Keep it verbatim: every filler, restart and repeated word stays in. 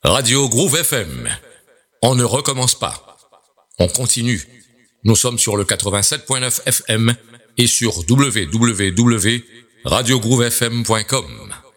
Radio Groove F M. On ne recommence pas. On continue. Nous sommes sur le quatre-vingt-sept point neuf F M et sur w w w point radio groove f m point com.